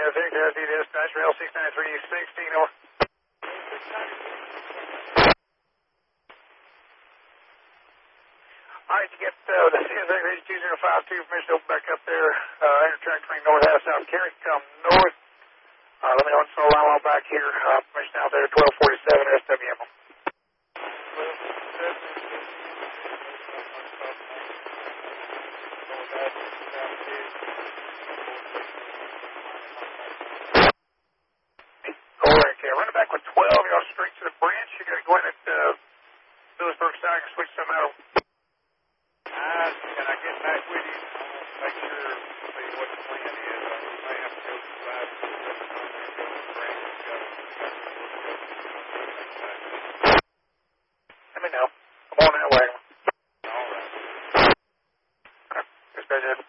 Victor, dispatch, rail 69316 over. Alright, you get the CSX 82052 permission to open back up there, intertrack train north out of South Carey, come north. Let me know what's going on back here, permission out there, 1247 SWM. Okay, run it back with 12, y'all straight to the branch. You gotta go in at Lewisburg side and switch some out. Can I get back with you? Make sure, see what the plan is. I may have to go to the side of the branch. Let me know. I'm on that way. All right. Okay, dispatch.